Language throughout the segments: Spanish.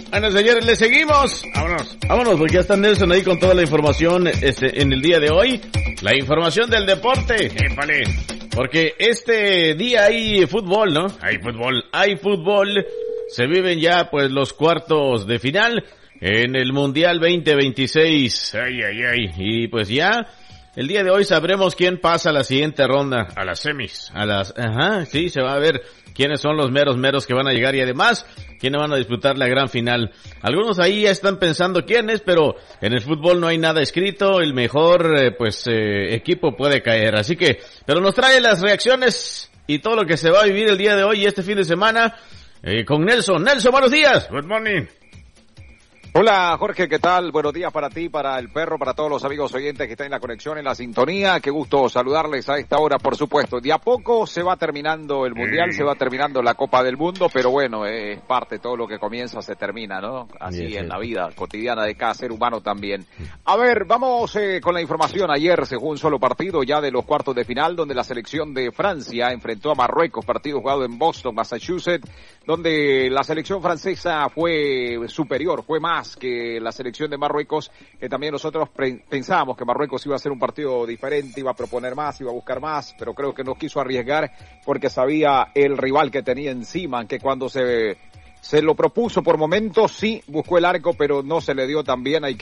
Bueno, señores, le seguimos. Vámonos, porque ya está Nelson ahí con toda la información en el día de hoy. La información del deporte. Épale. Porque este día hay fútbol, ¿no? Hay fútbol. Se viven ya, pues, los cuartos de final en el Mundial 2026. Ay. Y pues ya, el día de hoy sabremos quién pasa a la siguiente ronda. A las semis. Sí, se va a ver quiénes son los meros que van a llegar y además quiénes van a disputar la gran final. Algunos ahí ya están pensando quiénes, pero en el fútbol no hay nada escrito, el mejor equipo puede caer, así que, pero nos trae las reacciones y todo lo que se va a vivir el día de hoy y este fin de semana con Nelson. Nelson, buenos días. Good morning. Hola Jorge, ¿qué tal? Buenos días para ti, para el perro, para todos los amigos oyentes que están en la conexión, en la sintonía. Qué gusto saludarles a esta hora, por supuesto. De a poco se va terminando el Mundial, se va terminando la Copa del Mundo, pero bueno, es parte, todo lo que comienza se termina, ¿no? Así en la vida cotidiana de cada ser humano también. A ver, vamos con la información. Ayer se jugó un solo partido ya de los cuartos de final, donde la selección de Francia enfrentó a Marruecos, partido jugado en Boston, Massachusetts, donde la selección francesa fue superior, fue más que la selección de Marruecos, que también nosotros pensábamos que Marruecos iba a ser un partido diferente, iba a proponer más, iba a buscar más, pero creo que no quiso arriesgar porque sabía el rival que tenía encima, que cuando se lo propuso por momentos, sí, buscó el arco, pero no se le dio tan bien. Hay que,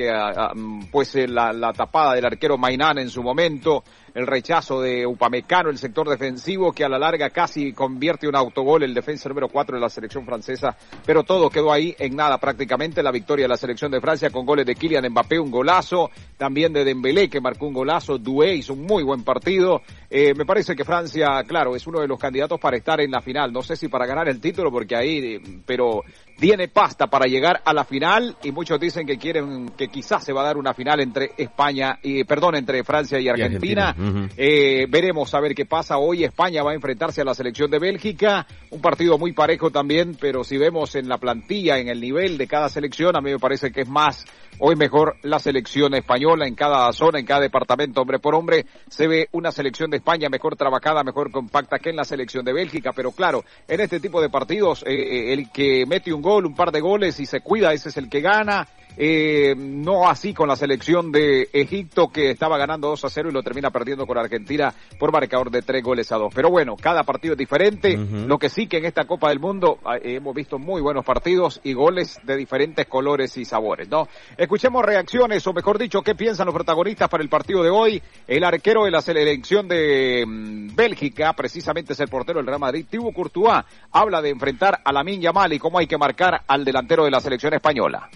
la tapada del arquero Mainán en su momento, el rechazo de Upamecano, el sector defensivo, que a la larga casi convierte un autogol el defensa número 4 de la selección francesa, pero todo quedó ahí en nada prácticamente. La victoria de la selección de Francia con goles de Kylian Mbappé, un golazo, también de Dembélé, que marcó un golazo, Doué hizo un muy buen partido. Me parece que Francia, claro, es uno de los candidatos para estar en la final, no sé si para ganar el título, porque ahí, pero tiene pasta para llegar a la final, y muchos dicen que quieren, que quizás se va a dar una final entre entre Francia y Argentina. Veremos a ver qué pasa. Hoy España va a enfrentarse a la selección de Bélgica, un partido muy parejo también, pero si vemos en la plantilla, en el nivel de cada selección, a mí me parece que es más, hoy mejor la selección española. En cada zona, en cada departamento, hombre por hombre, se ve una selección de España mejor trabajada, mejor compacta que en la selección de Bélgica, pero claro, en este tipo de partidos, el que mete un gol, un par de goles y se cuida, ese es el que gana. No así con la selección de Egipto, que estaba ganando 2-0 y lo termina perdiendo con Argentina por marcador de 3-2. Pero bueno, cada partido es diferente. Lo que sí que en esta Copa del Mundo hemos visto muy buenos partidos y goles de diferentes colores y sabores, ¿no? Escuchemos reacciones, o mejor dicho, qué piensan los protagonistas para el partido de hoy. El arquero de la selección de Bélgica, precisamente es el portero del Real Madrid, Thibaut Courtois, habla de enfrentar a Lamine Yamal y cómo hay que marcar al delantero de la selección española.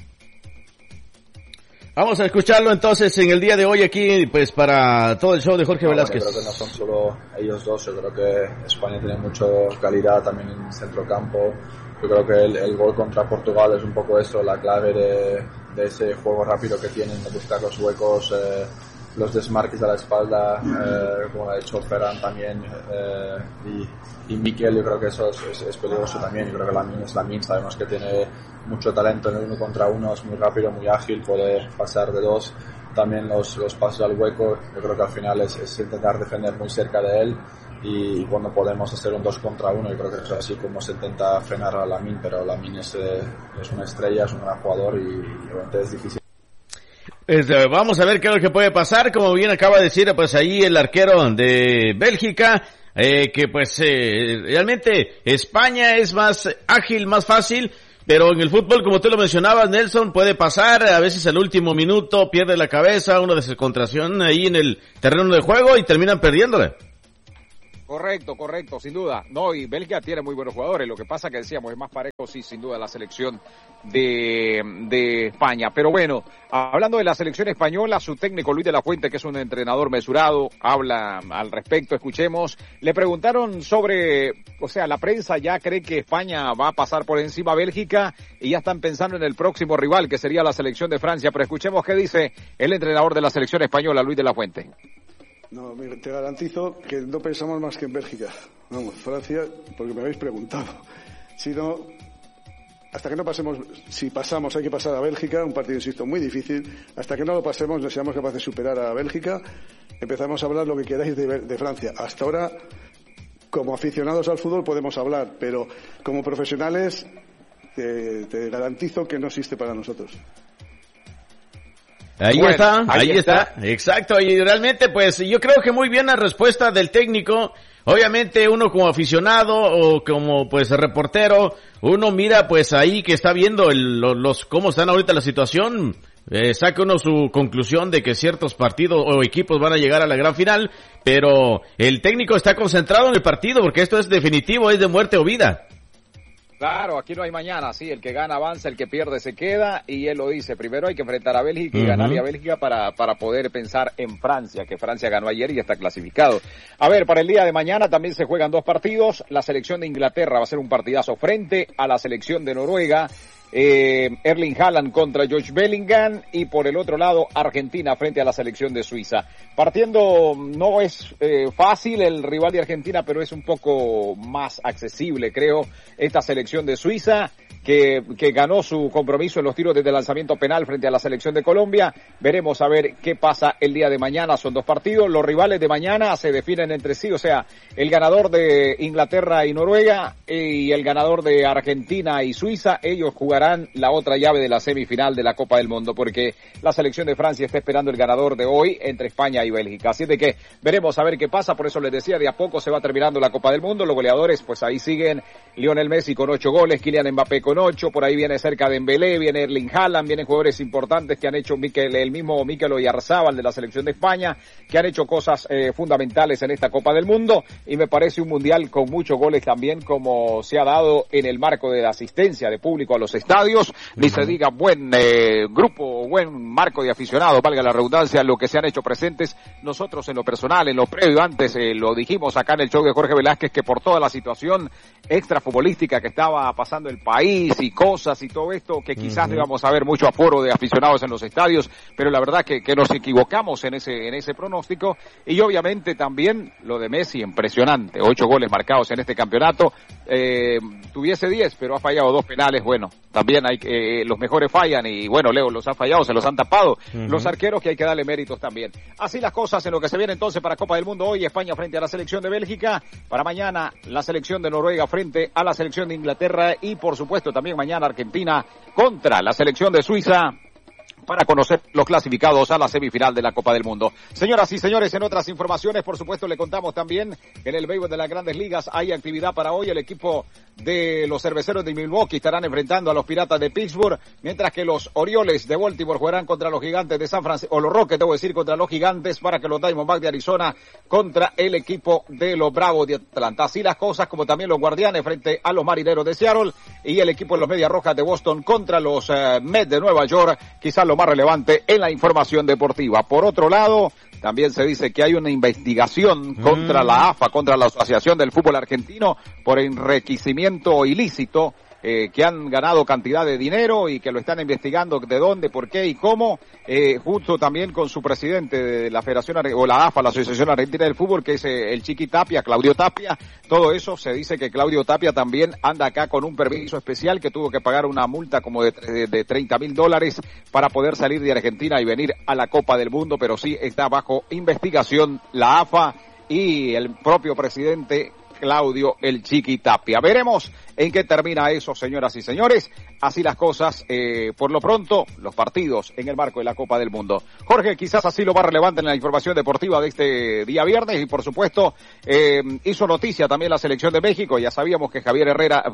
Vamos a escucharlo entonces en el día de hoy aquí, pues para todo el show de Jorge Velázquez. Yo creo que no son solo ellos dos, yo creo que España tiene mucha calidad también en el centrocampo. Yo creo que el gol contra Portugal es un poco eso, la clave de ese juego rápido que tienen, de buscar los huecos, los desmarques a la espalda, como ha hecho Ferran también, y Mikel. Yo creo que eso es peligroso también. Yo creo que Lamine, sabemos que tiene mucho talento en el 1 contra 1, es muy rápido, muy ágil, puede pasar de 2, también los pasos al hueco. Yo creo que al final es intentar defender muy cerca de él, y cuando podemos hacer un 2 contra 1, yo creo que es así como se intenta frenar a Lamine, pero Lamine es una estrella, es un gran jugador y obviamente es difícil. Vamos a ver qué es lo que puede pasar. Como bien acaba de decir, pues ahí el arquero de Bélgica, que pues realmente España es más ágil, más fácil, pero en el fútbol, como tú lo mencionabas, Nelson, puede pasar a veces al último minuto, pierde la cabeza, una desconcentración ahí en el terreno de juego y terminan perdiéndole. Correcto, sin duda. No, y Bélgica tiene muy buenos jugadores. Lo que pasa que decíamos, es más parejo, sí, sin duda, la selección de España. Pero bueno, hablando de la selección española, su técnico Luis de la Fuente, que es un entrenador mesurado, habla al respecto. Escuchemos. Le preguntaron sobre, la prensa ya cree que España va a pasar por encima a Bélgica y ya están pensando en el próximo rival, que sería la selección de Francia. Pero escuchemos qué dice el entrenador de la selección española, Luis de la Fuente. No, te garantizo que no pensamos más que en Bélgica. Vamos, Francia, porque me habéis preguntado. Si no, hasta que no pasemos, si pasamos hay que pasar a Bélgica, un partido, insisto, muy difícil. Hasta que no lo pasemos, no seamos capaces de superar a Bélgica, empezamos a hablar lo que queráis de Francia. Hasta ahora, como aficionados al fútbol podemos hablar, pero como profesionales te garantizo que no existe para nosotros. Ahí está, exacto, y realmente pues yo creo que muy bien la respuesta del técnico. Obviamente uno como aficionado o como pues reportero, uno mira pues ahí que está viendo cómo están ahorita la situación, saca uno su conclusión de que ciertos partidos o equipos van a llegar a la gran final, pero el técnico está concentrado en el partido porque esto es definitivo, es de muerte o vida. Claro, aquí no hay mañana, sí, el que gana avanza, el que pierde se queda, y él lo dice, primero hay que enfrentar a Bélgica y ganarle a Bélgica para poder pensar en Francia, que Francia ganó ayer y está clasificado. A ver, para el día de mañana también se juegan 2 partidos, la selección de Inglaterra va a ser un partidazo frente a la selección de Noruega, Erling Haaland contra Josh Bellingham, y por el otro lado Argentina frente a la selección de Suiza. Partiendo, no es fácil el rival de Argentina, pero es un poco más accesible, creo, esta selección de Suiza, que ganó su compromiso en los tiros desde lanzamiento penal frente a la selección de Colombia. Veremos a ver qué pasa el día de mañana. Son 2 partidos, los rivales de mañana se definen entre sí, o sea, el ganador de Inglaterra y Noruega y el ganador de Argentina y Suiza, ellos jugarán la otra llave de la semifinal de la Copa del Mundo, porque la selección de Francia está esperando el ganador de hoy entre España y Bélgica. Así de que veremos a ver qué pasa. Por eso les decía, de a poco se va terminando la Copa del Mundo. Los goleadores, pues ahí siguen: Lionel Messi con 8 goles, Kylian Mbappé con 8, por ahí viene cerca de Dembélé, viene Erling Haaland, vienen jugadores importantes que han hecho el mismo Mikel Oyarzabal de la selección de España, que han hecho cosas fundamentales en esta Copa del Mundo, y me parece un mundial con muchos goles también, como se ha dado en el marco de la asistencia de público a los estadios, ni se diga buen grupo, buen marco de aficionados, valga la redundancia, lo que se han hecho presentes. Nosotros en lo personal, en lo previo, antes lo dijimos acá en el show de Jorge Velázquez, que por toda la situación extrafutbolística que estaba pasando el país y cosas y todo esto, que quizás no íbamos a ver mucho aforo de aficionados en los estadios, pero la verdad que nos equivocamos en ese pronóstico. Y obviamente también lo de Messi, impresionante, 8 goles marcados en este campeonato, tuviese 10, pero ha fallado 2 penales. Bueno, también hay los mejores fallan, y bueno, Leo los ha fallado, se los han tapado los arqueros, que hay que darle méritos también. Así las cosas en lo que se viene entonces para Copa del Mundo. Hoy España frente a la selección de Bélgica, para mañana la selección de Noruega frente a la selección de Inglaterra, y por supuesto también mañana Argentina contra la selección de Suiza, para conocer los clasificados a la semifinal de la Copa del Mundo. Señoras y señores, en otras informaciones, por supuesto, le contamos también que en el béisbol de las Grandes Ligas hay actividad para hoy. El equipo de los Cerveceros de Milwaukee estarán enfrentando a los Piratas de Pittsburgh, mientras que los Orioles de Baltimore jugarán contra los Gigantes de San Francisco, o los Rockets, debo decir, contra los Gigantes, para que los Diamondbacks de Arizona contra el equipo de los Bravos de Atlanta. Así las cosas, como también los Guardianes frente a los Marineros de Seattle, y el equipo de los Medias Rojas de Boston contra los Mets de Nueva York, quizás lo más relevante en la información deportiva. Por otro lado, también se dice que hay una investigación contra la AFA, contra la Asociación del Fútbol Argentino, por enriquecimiento ilícito, que han ganado cantidad de dinero y que lo están investigando de dónde, por qué y cómo, junto también con su presidente de la Federación, o la AFA, la Asociación Argentina del Fútbol, que es el Chiqui Tapia, Claudio Tapia. Todo eso se dice que Claudio Tapia también anda acá con un permiso especial, que tuvo que pagar una multa como de $30,000 para poder salir de Argentina y venir a la Copa del Mundo, pero sí está bajo investigación la AFA y el propio presidente Claudio el Chiqui Tapia. Veremos en qué termina eso, señoras y señores. Así las cosas, por lo pronto, los partidos en el marco de la Copa del Mundo. Jorge, quizás así lo más relevante en la información deportiva de este día viernes, y por supuesto, hizo noticia también la selección de México. Ya sabíamos que Javier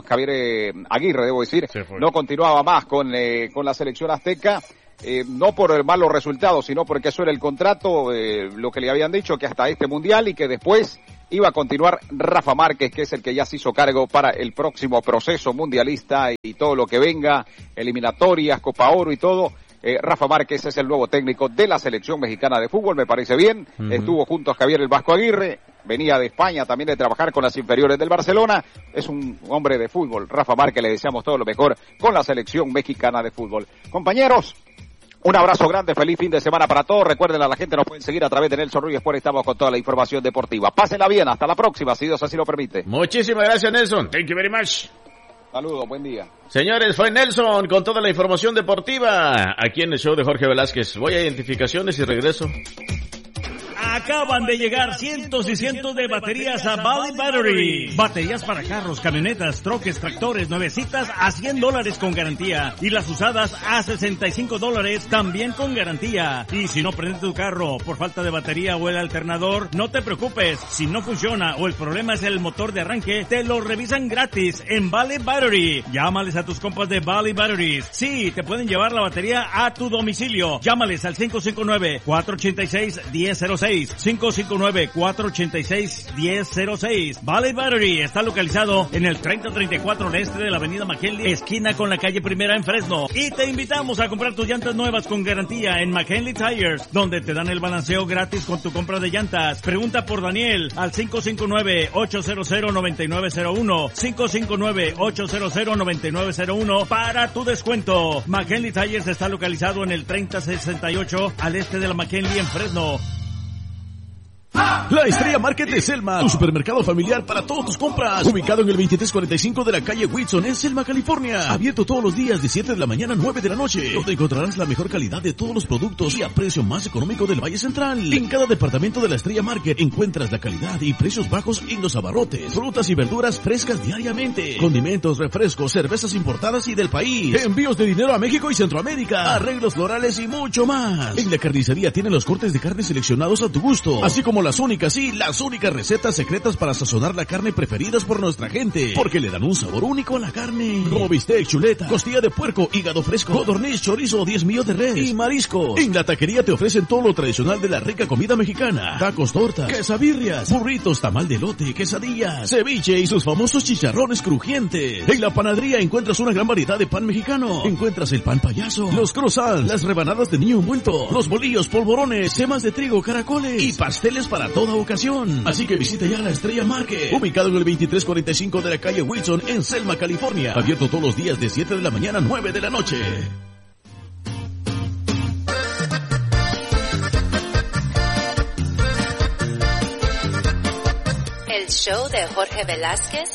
Aguirre, debo decir, no continuaba más con la selección azteca. No por malos resultados, sino porque eso era el contrato, lo que le habían dicho, que hasta este mundial, y que después iba a continuar Rafa Márquez, que es el que ya se hizo cargo para el próximo proceso mundialista y todo lo que venga, eliminatorias, Copa Oro y todo. Rafa Márquez es el nuevo técnico de la selección mexicana de fútbol, me parece bien. Estuvo junto a Javier el Vasco Aguirre, venía de España también de trabajar con las inferiores del Barcelona. Es un hombre de fútbol. Rafa Márquez, le deseamos todo lo mejor con la selección mexicana de fútbol. Compañeros, un abrazo grande, feliz fin de semana para todos. Recuerden, a la gente nos pueden seguir a través de Nelson Ruiz Sport. Estamos con toda la información deportiva. Pásenla bien, hasta la próxima, si Dios así lo permite. Muchísimas gracias, Nelson. Thank you very much. Saludos, buen día. Señores, fue Nelson con toda la información deportiva aquí en el show de Jorge Velázquez. Voy a identificaciones y regreso. Acaban de llegar cientos y cientos de baterías a Valley Battery. Baterías para carros, camionetas, troques, tractores, nuevecitas a $100 con garantía. Y las usadas a $65 también con garantía. Y si no prende tu carro por falta de batería o el alternador, no te preocupes. Si no funciona o el problema es el motor de arranque, te lo revisan gratis en Valley Battery. Llámales a tus compas de Valley Batteries. Sí, te pueden llevar la batería a tu domicilio. Llámales al 559-486-1006. 559-486-1006. Valley Battery está localizado en el 3034 al este de la avenida McKinley, esquina con la calle Primera en Fresno. Y te invitamos a comprar tus llantas nuevas con garantía en McKinley Tires, donde te dan el balanceo gratis con tu compra de llantas. Pregunta por Daniel al 559-800-9901. 559-800-9901 para tu descuento. McKinley Tires está localizado en el 3068 al este de la McKinley en Fresno. La Estrella Market de Selma, tu supermercado familiar para todas tus compras, ubicado en el 2345 de la calle Whitson en Selma, California. Abierto todos los días de 7 de la mañana a 9 de la noche, donde encontrarás la mejor calidad de todos los productos y a precio más económico del Valle Central. En cada departamento de la Estrella Market encuentras la calidad y precios bajos en los abarrotes, frutas y verduras frescas diariamente, condimentos, refrescos, cervezas importadas y del país, envíos de dinero a México y Centroamérica, arreglos florales y mucho más. En la carnicería tienen los cortes de carne seleccionados a tu gusto, así como las únicas recetas secretas para sazonar la carne preferidas por nuestra gente, porque le dan un sabor único a la carne. Como bistec, chuleta, costilla de puerco, hígado fresco, codorniz, chorizo, 10 millos de res y mariscos. En la taquería te ofrecen todo lo tradicional de la rica comida mexicana: tacos, tortas, quesabirrias, burritos, tamal de elote, quesadillas, ceviche y sus famosos chicharrones crujientes. En la panadería encuentras una gran variedad de pan mexicano. Encuentras el pan payaso, los croissants, las rebanadas de niño envuelto, los bolillos, polvorones, semas de trigo, caracoles y pasteles para toda ocasión. Así que visita ya la Estrella Market, ubicado en el 2345 de la calle Wilson en Selma, California. Abierto todos los días de 7 de la mañana a 9 de la noche. El show de Jorge Velázquez